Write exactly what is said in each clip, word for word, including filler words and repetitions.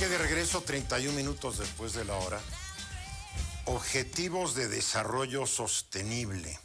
que de regreso treinta y un minutos después de la hora. Objetivos de desarrollo sostenible.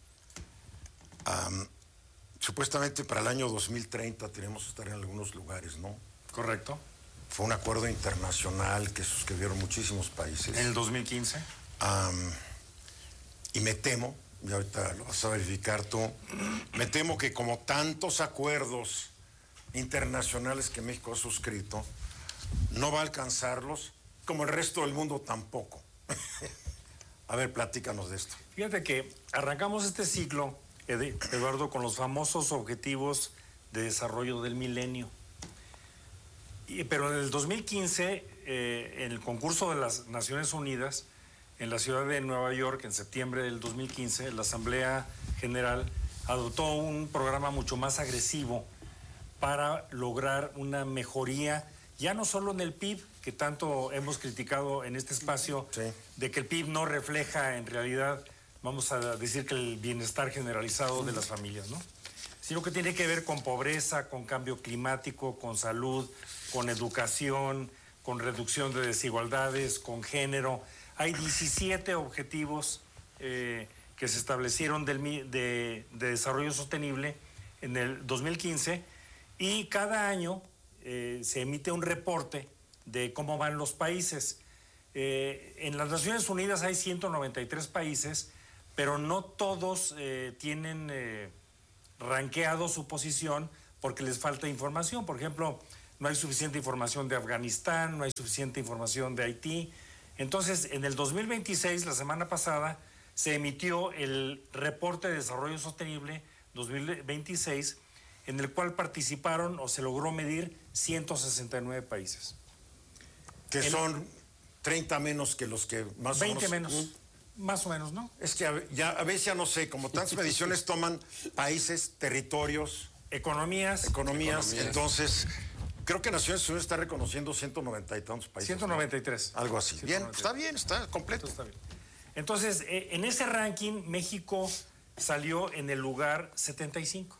Um, supuestamente para el año dos mil treinta tenemos que estar en algunos lugares, ¿no? Correcto. Fue un acuerdo internacional que suscribieron muchísimos países. En el dos mil quince. Um, y me temo, y ahorita lo vas a verificar tú, me temo que como tantos acuerdos internacionales que México ha suscrito, no va a alcanzarlos, como el resto del mundo tampoco. A ver, platícanos de esto. Fíjate que arrancamos este ciclo, Eduardo, con los famosos objetivos de desarrollo del milenio. Y, pero en el dos mil quince, eh, en el concurso de las Naciones Unidas, en la ciudad de Nueva York, en septiembre del dos mil quince, la Asamblea General adoptó un programa mucho más agresivo para lograr una mejoría, ya no solo en el P I B, que tanto hemos criticado en este espacio, sí, de que el P I B no refleja en realidad, vamos a decir que el bienestar generalizado de las familias, ¿no? Sino que tiene que ver con pobreza, con cambio climático, con salud, con educación, con reducción de desigualdades, con género. Hay diecisiete objetivos eh, que se establecieron del, de, de desarrollo sostenible en el dos mil quince, y cada año eh, se emite un reporte de cómo van los países. Eh, en las Naciones Unidas hay ciento noventa y tres países, pero no todos eh, tienen eh, rankeado su posición porque les falta información. Por ejemplo, no hay suficiente información de Afganistán, no hay suficiente información de Haití. Entonces, en el dos mil veintiséis, la semana pasada, se emitió el reporte de desarrollo sostenible dos mil veintiséis, en el cual participaron o se logró medir ciento sesenta y nueve países. Que el, son treinta menos que los que más veinte o menos. menos, ¿Mm? Más o menos, ¿no? Es que a, ya, a veces ya no sé, como tantas mediciones toman países, territorios, economías. Economías, economías. Entonces, creo que Naciones Unidas está reconociendo ciento noventa y tantos países. ciento noventa y tres. ¿No? Algo así. Bien, está bien, está completo. Está bien. Entonces, eh, en ese ranking, México salió en el lugar setenta y cinco.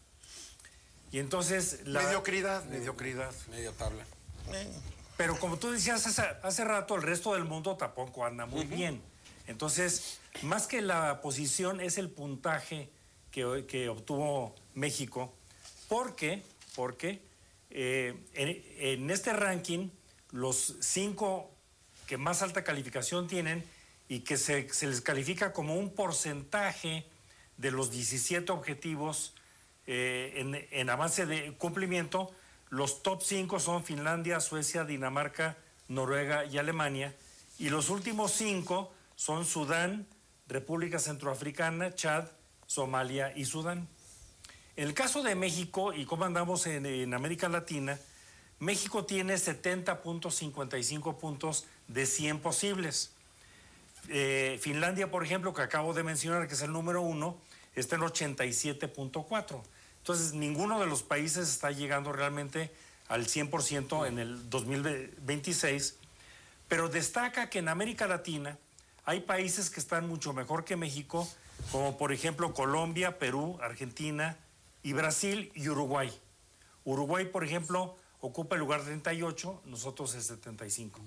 Y entonces... La... Mediocridad, mediocridad. Media tabla. Eh. Pero como tú decías hace, hace rato, el resto del mundo tampoco anda muy uh-huh. bien. Entonces, más que la posición, es el puntaje que, que obtuvo México. ¿Por qué? Porque eh, en, en este ranking, los cinco que más alta calificación tienen y que se, se les califica como un porcentaje de los diecisiete objetivos eh, en, en avance de cumplimiento, los top cinco son Finlandia, Suecia, Dinamarca, Noruega y Alemania, y los últimos cinco son Sudán, República Centroafricana, Chad, Somalia y Sudán. En el caso de México, y cómo andamos en, en América Latina, México tiene setenta punto cincuenta y cinco puntos de cien posibles. Eh, Finlandia, por ejemplo, que acabo de mencionar, que es el número uno, está en ochenta y siete punto cuatro. Entonces, ninguno de los países está llegando realmente al cien por ciento en el dos mil veintiséis, pero destaca que en América Latina hay países que están mucho mejor que México, como por ejemplo Colombia, Perú, Argentina y Brasil y Uruguay. Uruguay, por ejemplo, ocupa el lugar treinta y ocho, nosotros el setenta y cinco.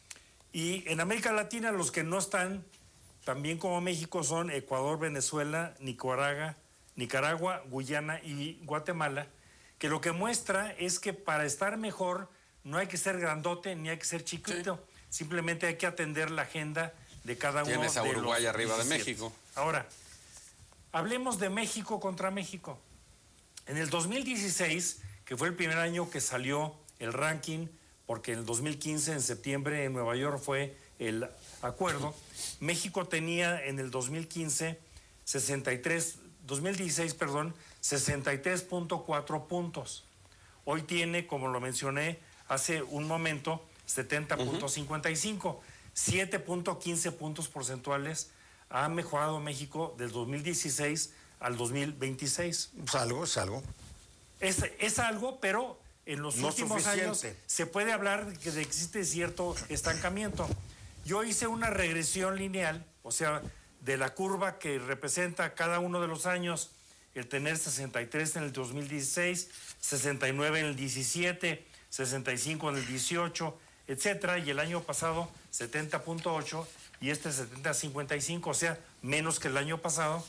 Y en América Latina los que no están tan bien como México son Ecuador, Venezuela, Nicaragua, Nicaragua, Guyana y Guatemala, que lo que muestra es que para estar mejor no hay que ser grandote ni hay que ser chiquito, sí. Simplemente hay que atender la agenda de cada uno de los Tienes a Uruguay arriba de México. Ahora, hablemos de México contra México. En el dos mil dieciséis, que fue el primer año que salió el ranking, porque en el dos mil quince, en septiembre, en Nueva York fue el acuerdo, México tenía en el dos mil quince sesenta y tres, dos mil dieciséis, perdón, sesenta y tres punto cuatro puntos. Hoy tiene, como lo mencioné hace un momento, setenta punto cincuenta y cinco. Uh-huh. siete punto quince puntos porcentuales ha mejorado México del dos mil dieciséis al dos mil veintiséis. Es algo, es algo. Es, es algo, pero en los no últimos suficiente. años se puede hablar de que existe cierto estancamiento. Yo hice una regresión lineal, o sea, de la curva que representa cada uno de los años, el tener sesenta y tres en el dos mil dieciséis, sesenta y nueve en el diecisiete, sesenta y cinco en el dieciocho, etcétera, y el año pasado setenta punto ocho y este setenta punto cincuenta y cinco, o sea, menos que el año pasado.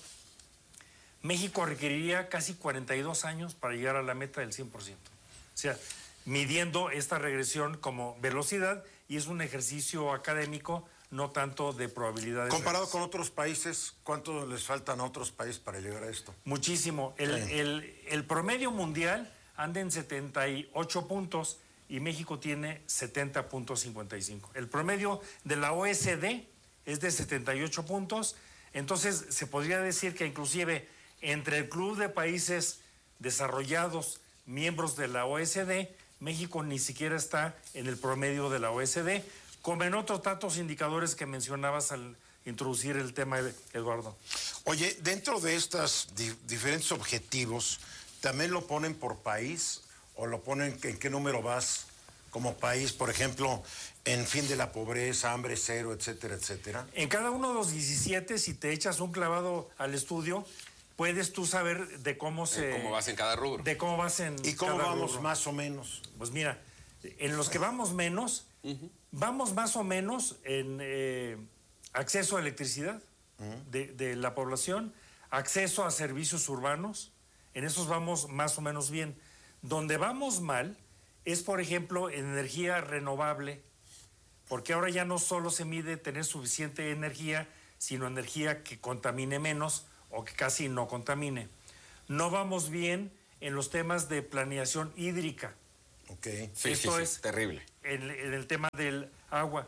México requeriría casi cuarenta y dos años para llegar a la meta del cien por ciento. O sea, midiendo esta regresión como velocidad, y es un ejercicio académico, no tanto de probabilidades. Comparado con otros países, ¿cuánto les faltan a otros países para llegar a esto? Muchísimo. El, Sí. el, el promedio mundial anda en setenta y ocho puntos y México tiene setenta punto cincuenta y cinco. El promedio de la O E C D es de setenta y ocho puntos, entonces se podría decir que inclusive entre el club de países desarrollados, miembros de la O E C D, México ni siquiera está en el promedio de la O E C D, como en otros tantos indicadores que mencionabas al introducir el tema, Eduardo. Oye, dentro de estos di diferentes objetivos, ¿también lo ponen por país o lo ponen en qué número vas como país? Por ejemplo, en fin de la pobreza, hambre cero, etcétera, etcétera. En cada uno de los diecisiete, si te echas un clavado al estudio, puedes tú saber de cómo se... De cómo vas en cada rubro. De cómo vas en ¿Y cómo cada vamos rubro. más o menos? Pues mira, en los que vamos menos, uh-huh. vamos más o menos en eh, acceso a electricidad uh-huh. de, de la población, acceso a servicios urbanos, en esos vamos más o menos bien. Donde vamos mal es, por ejemplo, en energía renovable, porque ahora ya no solo se mide tener suficiente energía, sino energía que contamine menos o que casi no contamine. No vamos bien en los temas de planeación hídrica. Okay. Sí, Esto sí, sí, es terrible. En, en el tema del agua.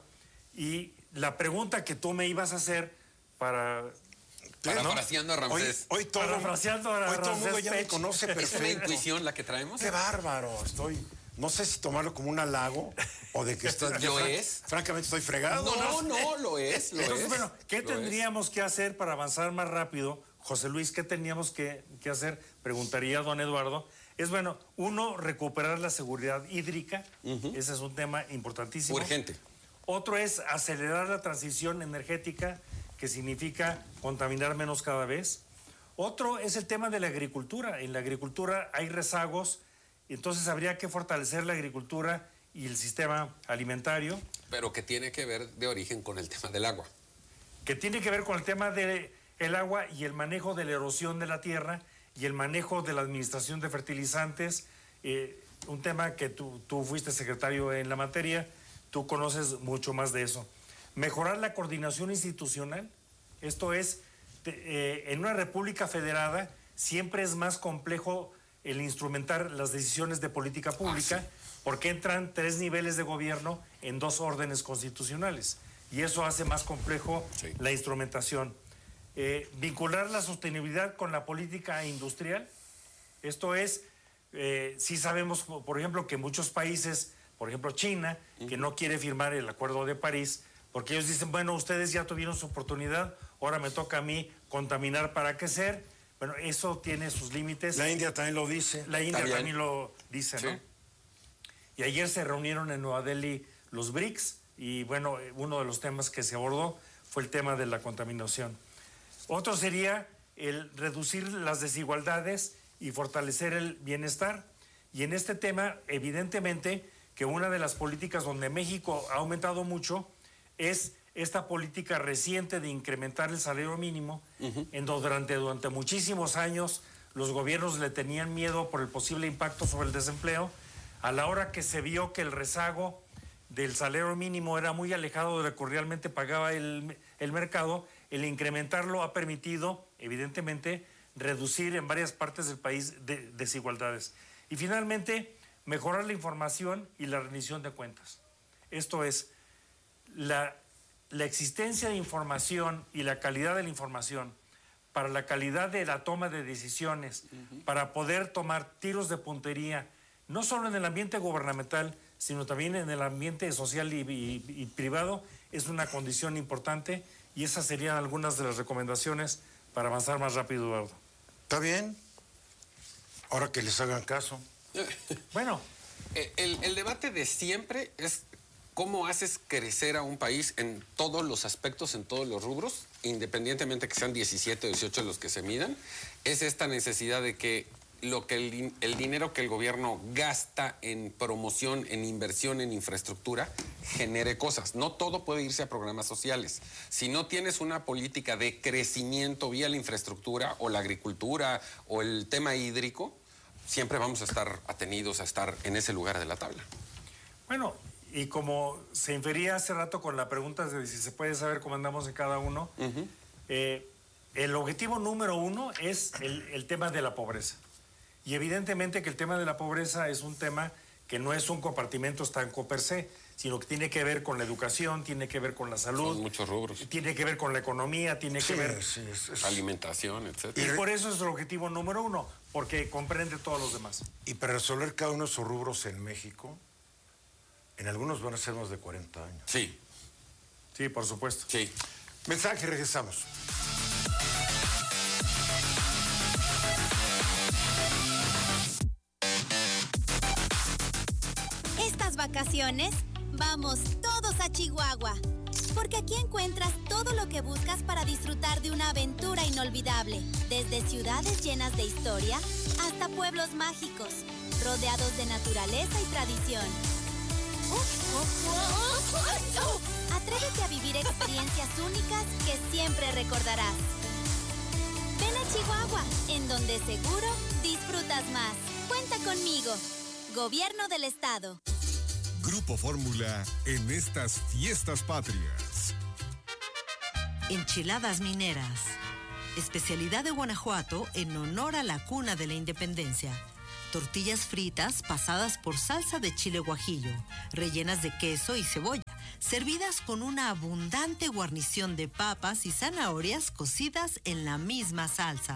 Y la pregunta que tú me ibas a hacer para... Parafraseando a Ramsés. Hoy, hoy todo, Parafraseando a hoy todo el mundo Ramsés ya me Pech. conoce perfecto. ¿Es una intuición la que traemos? ¡Qué bárbaro! Estoy... No sé si tomarlo como un halago o de que estás... ¿Lo fran es? Francamente estoy fregado. No, no, lo es, lo Entonces, es. bueno, ¿qué lo tendríamos es. que hacer para avanzar más rápido? José Luis, ¿qué teníamos que, que hacer? Preguntaría a don Eduardo. Es, bueno, uno, recuperar la seguridad hídrica. Uh-huh. Ese es un tema importantísimo. Urgente. Otro es acelerar la transición energética, que significa contaminar menos cada vez. Otro es el tema de la agricultura. En la agricultura hay rezagos, entonces habría que fortalecer la agricultura y el sistema alimentario. Pero que tiene que ver de origen con el tema del agua. Que tiene que ver con el tema del agua y el manejo de la erosión de la tierra y el manejo de la administración de fertilizantes, eh, un tema que tú, tú fuiste secretario en la materia, tú conoces mucho más de eso. Mejorar la coordinación institucional, esto es, eh, en una república federada siempre es más complejo el instrumentar las decisiones de política pública, ah, sí. porque entran tres niveles de gobierno en dos órdenes constitucionales, y eso hace más complejo sí. la instrumentación. Eh, vincular la sostenibilidad con la política industrial, esto es, eh, sí sabemos, por ejemplo, que muchos países, por ejemplo China, uh-huh. que no quiere firmar el Acuerdo de París, porque ellos dicen, bueno, ustedes ya tuvieron su oportunidad, ahora me toca a mí contaminar para crecer. Bueno, eso tiene sus límites. La India también lo dice. La India también, también lo dice, ¿no? Sí. Y ayer se reunieron en Nueva Delhi los B R I C S, y bueno, uno de los temas que se abordó fue el tema de la contaminación. Otro sería el reducir las desigualdades y fortalecer el bienestar. Y en este tema, evidentemente, que una de las políticas donde México ha aumentado mucho es esta política reciente de incrementar el salario mínimo, uh-huh. en donde durante, durante muchísimos años los gobiernos le tenían miedo por el posible impacto sobre el desempleo. A la hora que se vio que el rezago del salario mínimo era muy alejado de lo que realmente pagaba el, el mercado, el incrementarlo ha permitido, evidentemente, reducir en varias partes del país de, desigualdades. Y finalmente, mejorar la información y la rendición de cuentas. Esto es, la, la existencia de información y la calidad de la información para la calidad de la toma de decisiones, uh-huh. para poder tomar tiros de puntería, no solo en el ambiente gubernamental, sino también en el ambiente social y, y, y privado, es una condición importante, y esas serían algunas de las recomendaciones para avanzar más rápido, Eduardo. ¿Está bien? Ahora que les hagan caso. Bueno. El, el debate de siempre es cómo haces crecer a un país en todos los aspectos, en todos los rubros, independientemente que sean diecisiete o dieciocho los que se midan. Es esta necesidad de que lo que el, el dinero que el gobierno gasta en promoción, en inversión, en infraestructura, genere cosas. No todo puede irse a programas sociales. Si no tienes una política de crecimiento vía la infraestructura o la agricultura o el tema hídrico, siempre vamos a estar atenidos a estar en ese lugar de la tabla. Bueno, y como se infería hace rato con la pregunta de si se puede saber cómo andamos en cada uno, uh-huh. eh, el objetivo número uno es el, el tema de la pobreza. Y evidentemente que el tema de la pobreza es un tema que no es un compartimento estanco per se, sino que tiene que ver con la educación, tiene que ver con la salud. Son muchos rubros. Tiene que ver con la economía, tiene sí, que ver... Sí, es, es... alimentación, etcétera. Y por eso es el objetivo número uno, porque comprende todos los demás. Y para resolver cada uno de esos rubros en México, en algunos van a ser más de cuarenta años. Sí. Sí, por supuesto. Sí. Mensaje, regresamos. Estas vacaciones, vamos todos a Chihuahua, porque aquí encuentras todo lo que buscas para disfrutar de una aventura inolvidable, desde ciudades llenas de historia hasta pueblos mágicos, rodeados de naturaleza y tradición. Atrévete a vivir experiencias únicas que siempre recordarás. Ven a Chihuahua, en donde seguro disfrutas más. Cuenta conmigo. Gobierno del Estado. Grupo Fórmula en estas fiestas patrias. Enchiladas mineras. Especialidad de Guanajuato en honor a la cuna de la independencia. Tortillas fritas pasadas por salsa de chile guajillo, rellenas de queso y cebolla, servidas con una abundante guarnición de papas y zanahorias cocidas en la misma salsa.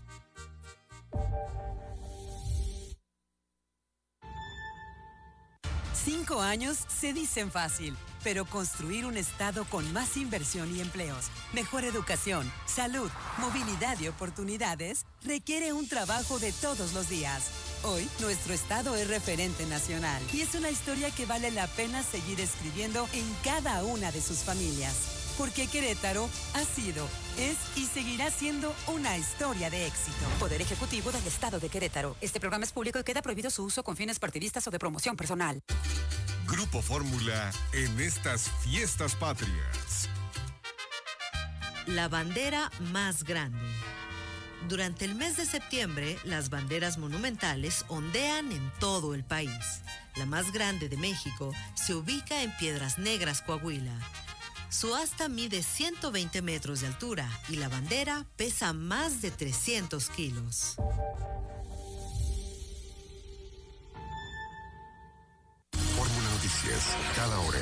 Cinco años se dicen fácil, pero construir un estado con más inversión y empleos, mejor educación, salud, movilidad y oportunidades requiere un trabajo de todos los días. Hoy, nuestro estado es referente nacional y es una historia que vale la pena seguir escribiendo en cada una de sus familias. Porque Querétaro ha sido, es y seguirá siendo una historia de éxito. Poder Ejecutivo del Estado de Querétaro. Este programa es público y queda prohibido su uso con fines partidistas o de promoción personal. Grupo Fórmula en estas fiestas patrias. La bandera más grande. Durante el mes de septiembre, las banderas monumentales ondean en todo el país. La más grande de México se ubica en Piedras Negras, Coahuila. Su asta mide ciento veinte metros de altura y la bandera pesa más de trescientos kilos. Fórmula Noticias, cada hora.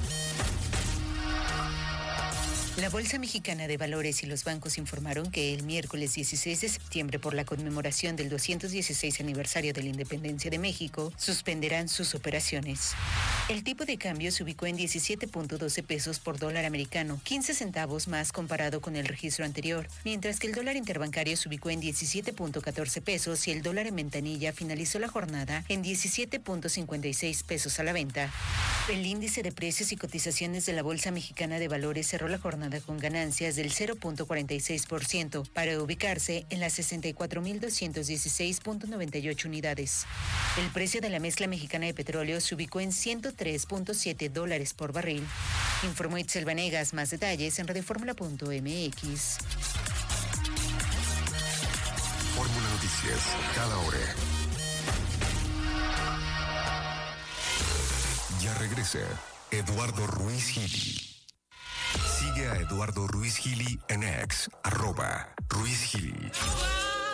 La Bolsa Mexicana de Valores y los bancos informaron que el miércoles dieciséis de septiembre, por la conmemoración del doscientos dieciséis aniversario de la independencia de México, suspenderán sus operaciones. El tipo de cambio se ubicó en diecisiete punto doce pesos por dólar americano, quince centavos más comparado con el registro anterior, mientras que el dólar interbancario se ubicó en diecisiete punto catorce pesos y el dólar en ventanilla finalizó la jornada en diecisiete punto cincuenta y seis pesos a la venta. El índice de precios y cotizaciones de la Bolsa Mexicana de Valores cerró la jornada con ganancias del cero punto cuarenta y seis por ciento para ubicarse en las sesenta y cuatro mil doscientos dieciséis punto noventa y ocho unidades. El precio de la mezcla mexicana de petróleo se ubicó en ciento tres punto siete dólares por barril. Informó Itzel Vanegas. Más detalles en radioformula punto m x. Fórmula Noticias, cada hora. Ya regresa Eduardo Ruiz Gili. Sigue a Eduardo Ruiz Gili en X, arroba Ruiz Gili.